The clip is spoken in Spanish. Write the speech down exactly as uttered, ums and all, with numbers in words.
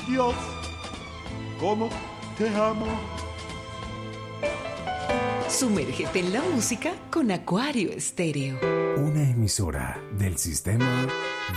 Dios, cómo te amo. Sumérgete en la música con Acuario Estéreo. Una emisora del sistema